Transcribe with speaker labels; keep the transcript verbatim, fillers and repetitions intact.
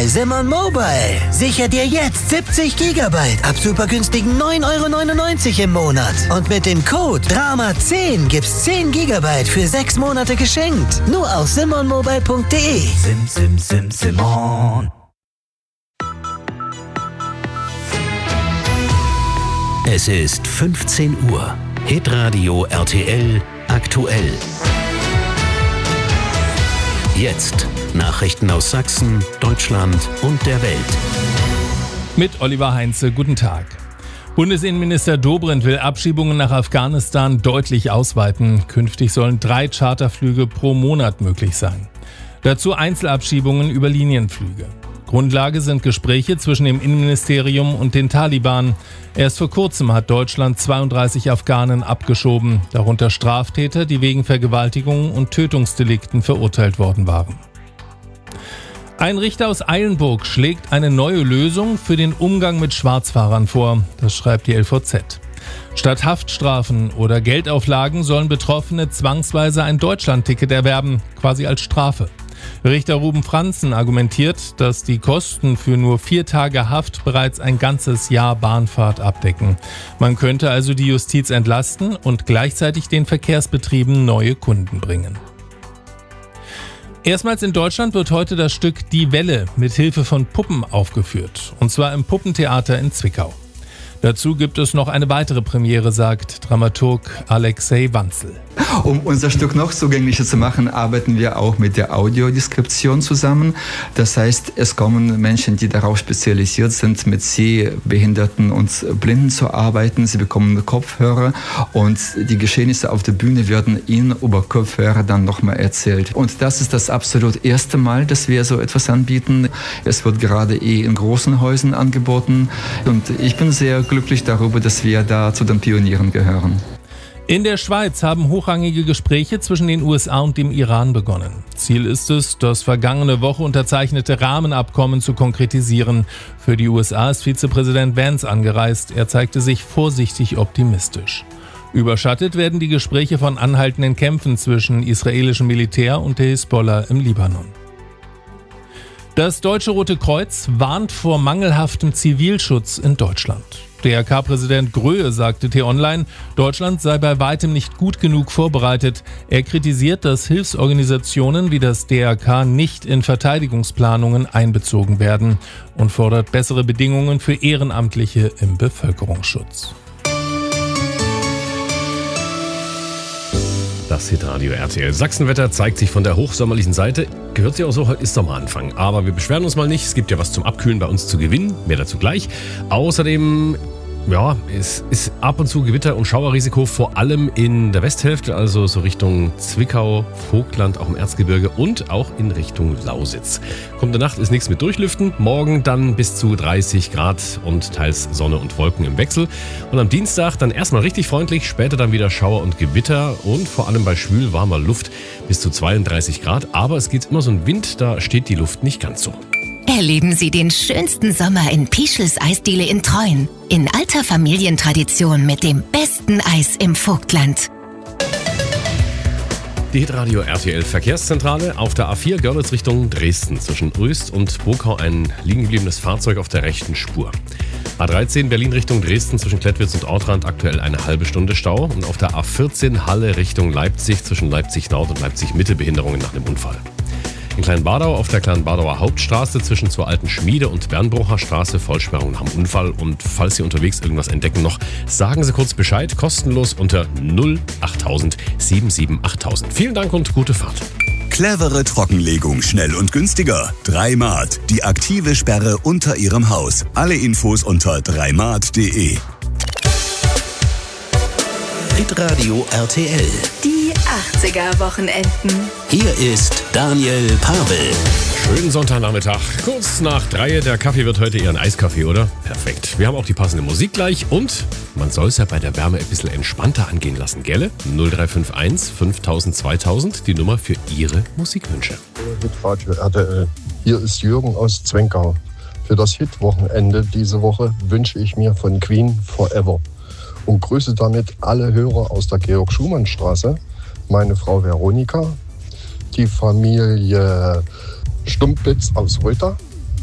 Speaker 1: bei Simon Mobile. Sicher dir jetzt siebzig Gigabyte ab super günstigen neun Euro neunundneunzig im Monat. Und mit dem Code Drama zehn gibt's zehn Gigabyte für sechs Monate geschenkt. Nur auf simon mobile punkt de.
Speaker 2: Sim, sim, sim, Simon.
Speaker 3: Es ist fünfzehn Uhr. Hitradio R T L aktuell. Jetzt Nachrichten aus Sachsen, Deutschland und der Welt.
Speaker 4: Mit Oliver Heinze, guten Tag. Bundesinnenminister Dobrindt will Abschiebungen nach Afghanistan deutlich ausweiten. Künftig sollen drei Charterflüge pro Monat möglich sein. Dazu Einzelabschiebungen über Linienflüge. Grundlage sind Gespräche zwischen dem Innenministerium und den Taliban. Erst vor kurzem hat Deutschland zweiunddreißig Afghanen abgeschoben, darunter Straftäter, die wegen Vergewaltigungen und Tötungsdelikten verurteilt worden waren. Ein Richter aus Eilenburg schlägt eine neue Lösung für den Umgang mit Schwarzfahrern vor. Das schreibt die L V Z. Statt Haftstrafen oder Geldauflagen sollen Betroffene zwangsweise ein Deutschlandticket erwerben, quasi als Strafe. Richter Ruben Franzen argumentiert, dass die Kosten für nur vier Tage Haft bereits ein ganzes Jahr Bahnfahrt abdecken. Man könnte also die Justiz entlasten und gleichzeitig den Verkehrsbetrieben neue Kunden bringen. Erstmals in Deutschland wird heute das Stück Die Welle mit Hilfe von Puppen aufgeführt, und zwar im Puppentheater in Zwickau. Dazu gibt es noch eine weitere Premiere, sagt Dramaturg Alexei Wanzel.
Speaker 5: Um unser Stück noch zugänglicher zu machen, arbeiten wir auch mit der Audiodeskription zusammen. Das heißt, es kommen Menschen, die darauf spezialisiert sind, mit Sehbehinderten und Blinden zu arbeiten. Sie bekommen Kopfhörer und die Geschehnisse auf der Bühne werden ihnen über Kopfhörer dann nochmal erzählt. Und das ist das absolut erste Mal, dass wir so etwas anbieten. Es wird gerade eh in großen Häusern angeboten und ich bin sehr glücklich darüber, dass wir da zu den Pionieren gehören.
Speaker 4: In der Schweiz haben hochrangige Gespräche zwischen den U S A und dem Iran begonnen. Ziel ist es, das vergangene Woche unterzeichnete Rahmenabkommen zu konkretisieren. Für die U S A ist Vizepräsident Vance angereist. Er zeigte sich vorsichtig optimistisch. Überschattet werden die Gespräche von anhaltenden Kämpfen zwischen israelischem Militär und der Hisbollah im Libanon. Das Deutsche Rote Kreuz warnt vor mangelhaftem Zivilschutz in Deutschland. D R K-Präsident Gröhe sagte T-Online, Deutschland sei bei weitem nicht gut genug vorbereitet. Er kritisiert, dass Hilfsorganisationen wie das D R K nicht in Verteidigungsplanungen einbezogen werden und fordert bessere Bedingungen für Ehrenamtliche im Bevölkerungsschutz.
Speaker 6: Das Hitradio R T L Sachsenwetter zeigt sich von der hochsommerlichen Seite. Gehört sich auch so, heute ist Sommeranfang. Aber wir beschweren uns mal nicht. Es gibt ja was zum Abkühlen bei uns zu gewinnen. Mehr dazu gleich. Außerdem, ja, es ist ab und zu Gewitter- und Schauerrisiko, vor allem in der Westhälfte, also so Richtung Zwickau, Vogtland, auch im Erzgebirge und auch in Richtung Lausitz. Kommende Nacht ist nichts mit Durchlüften. Morgen dann bis zu dreißig Grad und teils Sonne und Wolken im Wechsel. Und am Dienstag dann erstmal richtig freundlich, später dann wieder Schauer und Gewitter und vor allem bei schwül warmer Luft bis zu zweiunddreißig Grad. Aber es geht immer so ein Wind, da steht die Luft nicht ganz so.
Speaker 7: Erleben Sie den schönsten Sommer in Pischels Eisdiele in Treuen. In alter Familientradition mit dem besten Eis im Vogtland.
Speaker 6: Die Hitradio R T L Verkehrszentrale auf der A vier Görlitz Richtung Dresden. Zwischen Röst und Bokau ein liegengebliebenes Fahrzeug auf der rechten Spur. A dreizehn Berlin Richtung Dresden zwischen Klettwitz und Ortrand aktuell eine halbe Stunde Stau. Und auf der A vierzehn Halle Richtung Leipzig zwischen Leipzig Nord und Leipzig Mitte Behinderungen nach dem Unfall. In Kleinbadau auf der Kleinbadauer Hauptstraße zwischen zur Alten Schmiede und Bernbrucher Straße Vollsperrung nach dem Unfall. Und falls Sie unterwegs irgendwas entdecken noch, sagen Sie kurz Bescheid, kostenlos unter null achttausend siebenundsiebzig achttausend. Vielen Dank und gute Fahrt.
Speaker 8: Clevere Trockenlegung, schnell und günstiger. Dreimat, die aktive Sperre unter Ihrem Haus. Alle Infos unter dreimat punkt de.
Speaker 3: Hitradio R T L.
Speaker 9: Die achtziger-Wochenenden.
Speaker 3: Hier ist Daniel Pavel.
Speaker 6: Schönen Sonntagnachmittag. Kurz nach drei. Der Kaffee wird heute eher ein Eiskaffee, oder? Perfekt. Wir haben auch die passende Musik gleich und man soll es ja bei der Wärme ein bisschen entspannter angehen lassen, gell? null drei fünf eins fünftausend zweitausend, die Nummer für Ihre Musikwünsche.
Speaker 10: Hitradio R T L. Hier ist Jürgen aus Zwenkau. Für das Hit-Wochenende diese Woche wünsche ich mir von Queen Forever. Und grüße damit alle Hörer aus der Georg-Schumann-Straße, meine Frau Veronika, die Familie Stumpitz aus Röther